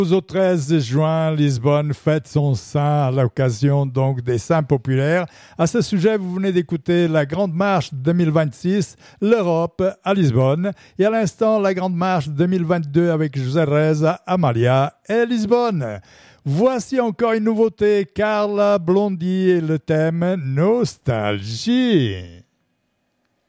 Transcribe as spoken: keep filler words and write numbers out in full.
Au treize juin, Lisbonne fête son saint à l'occasion donc des saints populaires. À ce sujet, vous venez d'écouter la Grande Marche deux mille vingt-six, l'Europe à Lisbonne. Et à l'instant, la Grande Marche deux mille vingt-deux avec Jerez, Amalia et Lisbonne. Voici encore une nouveauté, Carla Blondie et le thème Nostalgie.